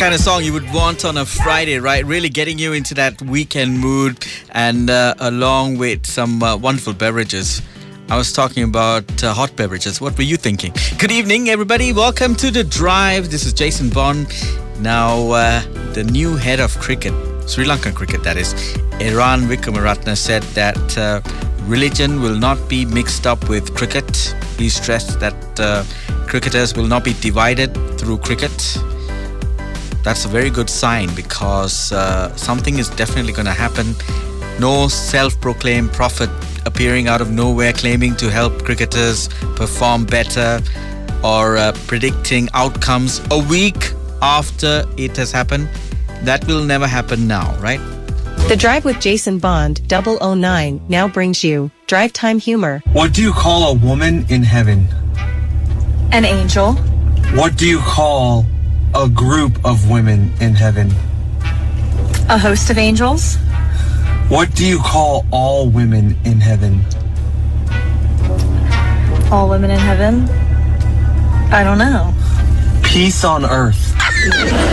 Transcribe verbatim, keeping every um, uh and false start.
kind of song you would want on a Friday, right? Really getting you into that weekend mood, and uh, along with some uh, wonderful beverages. I was talking about uh, hot beverages. What were you thinking? Good evening, everybody. Welcome to The Drive. This is Jason Bond. Now, uh, the new head of cricket, Sri Lankan cricket that is, Eran Wickramaratne, said that uh, religion will not be mixed up with cricket. He stressed that uh, cricketers will not be divided through cricket. That's a very good sign, because uh, something is definitely going to happen. No self-proclaimed prophet appearing out of nowhere claiming to help cricketers perform better, or uh, predicting outcomes a week after it has happened. That will never happen now, right? The Drive with Jason Bond, double oh nine, now brings you Drive Time Humor. What do you call a woman in heaven? An angel. What do you call a group of women in heaven? A host of angels. What do you call all women in heaven? All women in heaven? I don't know. Peace on earth.